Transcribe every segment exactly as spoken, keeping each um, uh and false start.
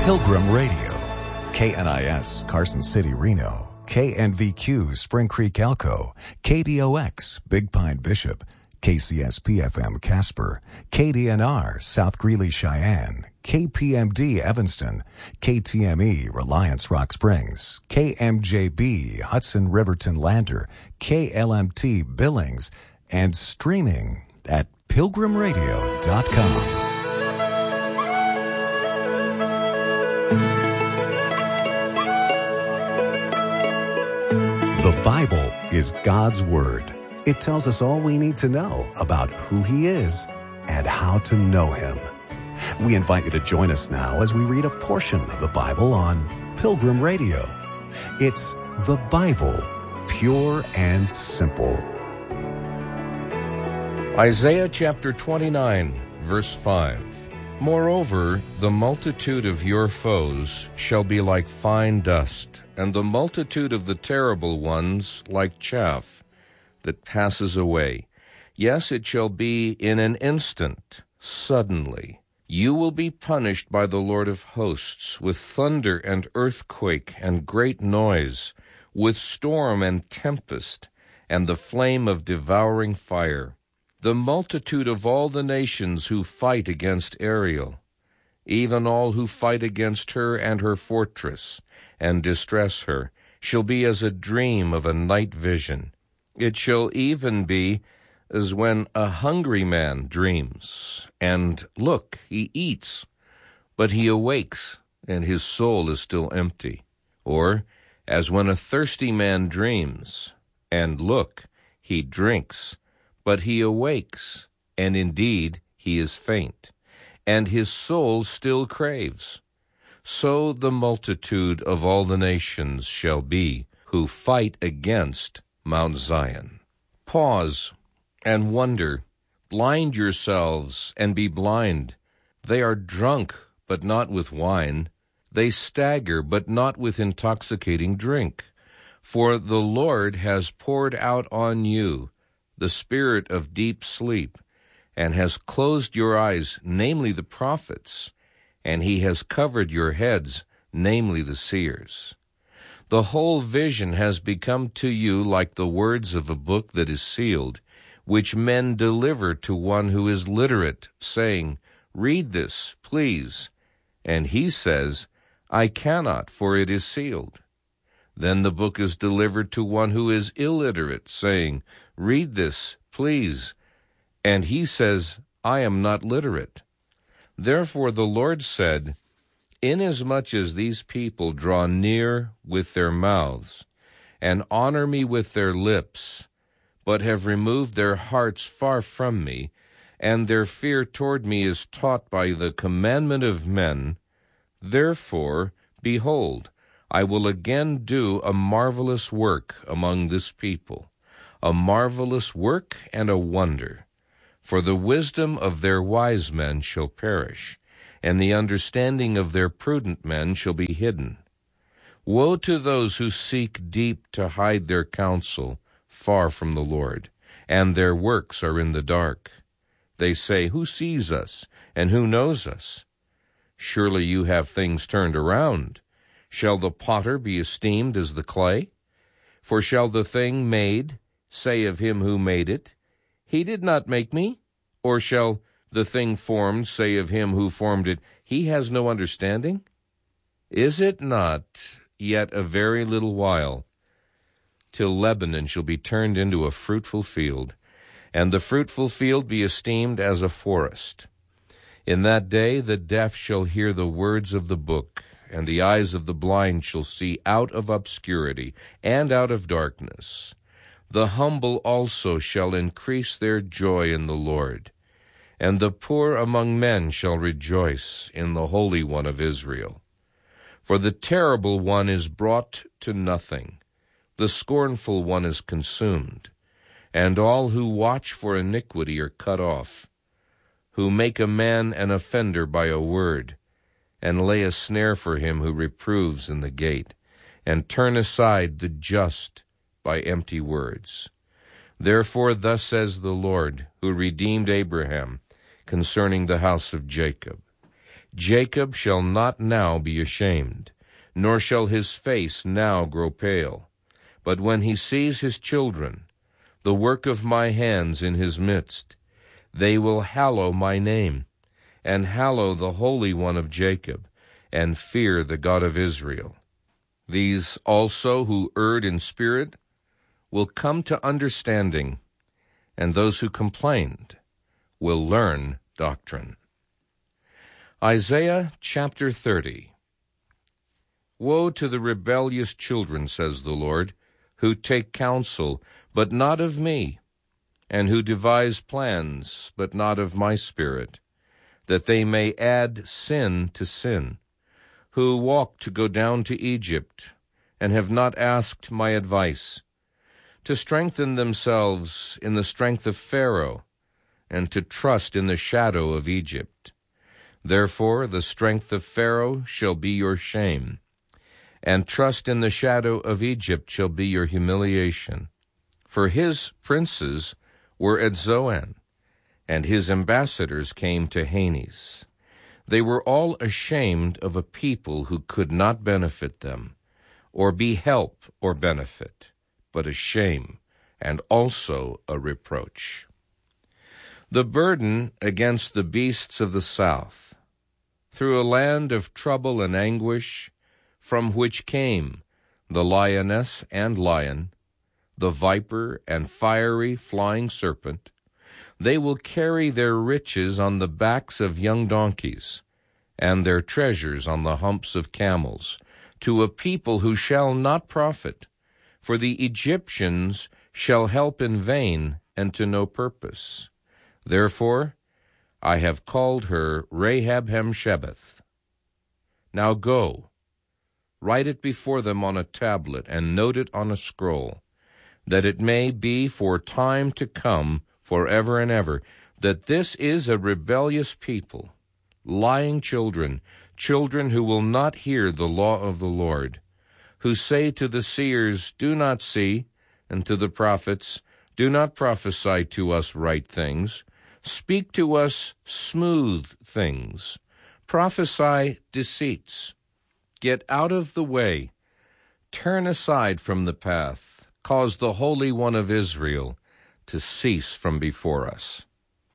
Pilgrim Radio, K N I S, Carson City, Reno, K N V Q, Spring Creek, Elko, K D O X, Big Pine, Bishop, K C S P F M, Casper, K D N R, South Greeley, Cheyenne, K P M D, Evanston, K T M E, Reliance, Rock Springs, K M J B, Hudson, Riverton, Lander, K L M T, Billings, and streaming at pilgrim radio dot com. The Bible is God's Word. It tells us all we need to know about who He is and how to know Him. We invite you to join us now as we read a portion of the Bible on Pilgrim Radio. It's the Bible, pure and simple. Isaiah chapter twenty-nine, verse five. Moreover, the multitude of your foes shall be like fine dust, and the multitude of the terrible ones like chaff that passes away. Yes, it shall be in an instant, suddenly. You will be punished by the Lord of hosts with thunder and earthquake and great noise, with storm and tempest, and the flame of devouring fire. The multitude of all the nations who fight against Ariel, even all who fight against her and her fortress, and distress her, shall be as a dream of a night vision. It shall even be as when a hungry man dreams, and, look, he eats, but he awakes, and his soul is still empty. Or, as when a thirsty man dreams, and, look, he drinks, but he awakes, and indeed he is faint, and his soul still craves. So the multitude of all the nations shall be who fight against Mount Zion. Pause and wonder. Blind yourselves and be blind. They are drunk, but not with wine. They stagger, but not with intoxicating drink. For the Lord has poured out on you the spirit of deep sleep, and has closed your eyes, namely the prophets, and he has covered your heads, namely the seers. The whole vision has become to you like the words of a book that is sealed, which men deliver to one who is literate, saying, "Read this, please." And he says, "I cannot, for it is sealed." Then the book is delivered to one who is illiterate, saying, "Read this, please." And he says, "I am not literate." Therefore the Lord said, "Inasmuch as these people draw near with their mouths, and honor me with their lips, but have removed their hearts far from me, and their fear toward me is taught by the commandment of men, therefore, behold, I will again do a marvelous work among this people, a marvelous work and a wonder. For the wisdom of their wise men shall perish, and the understanding of their prudent men shall be hidden. Woe to those who seek deep to hide their counsel far from the Lord, and their works are in the dark. They say, "Who sees us, and who knows us?" Surely you have things turned around. Shall the potter be esteemed as the clay? For shall the thing made say of him who made it, "He did not make me"? Or shall the thing formed say of him who formed it, "He has no understanding"? Is it not yet a very little while till Lebanon shall be turned into a fruitful field, and the fruitful field be esteemed as a forest? In that day the deaf shall hear the words of the book, and the eyes of the blind shall see out of obscurity and out of darkness. The humble also shall increase their joy in the Lord, and the poor among men shall rejoice in the Holy One of Israel. For the terrible one is brought to nothing, the scornful one is consumed, and all who watch for iniquity are cut off, who make a man an offender by a word, and lay a snare for him who reproves in the gate, and turn aside the just by empty words. Therefore thus says the Lord, who redeemed Abraham, concerning the house of Jacob, Jacob shall not now be ashamed, nor shall his face now grow pale. But when he sees his children, the work of my hands in his midst, they will hallow my name, and hallow the Holy One of Jacob, and fear the God of Israel. These also who erred in spirit will come to understanding, and those who complained will learn doctrine. Isaiah chapter thirty. Woe to the rebellious children, says the Lord, who take counsel, but not of me, and who devise plans, but not of my spirit, that they may add sin to sin, who walk to go down to Egypt, and have not asked my advice, to strengthen themselves in the strength of Pharaoh, and to trust in the shadow of Egypt. Therefore the strength of Pharaoh shall be your shame, and trust in the shadow of Egypt shall be your humiliation. For his princes were at Zoan, and his ambassadors came to Hanes. They were all ashamed of a people who could not benefit them, or be help or benefit, but a shame, and also a reproach. The burden against the beasts of the south, through a land of trouble and anguish, from which came the lioness and lion, the viper and fiery flying serpent. They will carry their riches on the backs of young donkeys, and their treasures on the humps of camels, to a people who shall not profit. For the Egyptians shall help in vain and to no purpose. Therefore I have called her Rahab Hemshebeth. Now go, write it before them on a tablet, and note it on a scroll, that it may be for time to come, forever and ever, that this is a rebellious people, lying children, children who will not hear the law of the Lord, who say to the seers, do not see, and to the prophets, do not prophesy to us right things, speak to us smooth things, prophesy deceits. Get out of the way, turn aside from the path, cause the Holy One of Israel to cease from before us.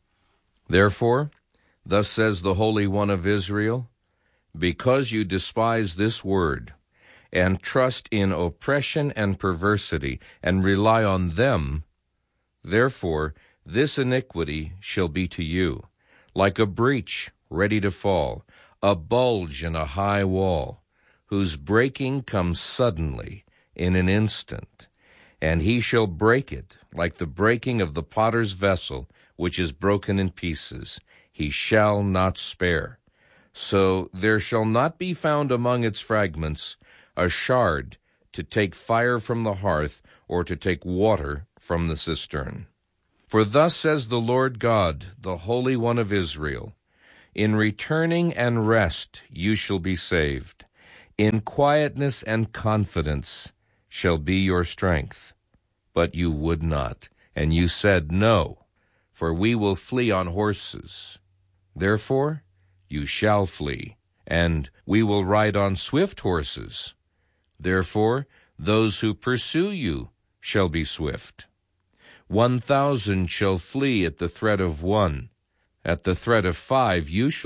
Therefore, thus says the Holy One of Israel, because you despise this word, and trust in oppression and perversity, and rely on them, therefore this iniquity shall be to you, like a breach ready to fall, a bulge in a high wall, whose breaking comes suddenly in an instant. And he shall break it like the breaking of the potter's vessel, which is broken in pieces. He shall not spare. So there shall not be found among its fragments a shard to take fire from the hearth, or to take water from the cistern. For thus says the Lord God, the Holy One of Israel, in returning and rest you shall be saved. In quietness and confidence shall be your strength. But you would not, and you said, no, for we will flee on horses. Therefore you shall flee, and we will ride on swift horses. Therefore those who pursue you shall be swift. One thousand shall flee at the threat of one. At the threat of five you shall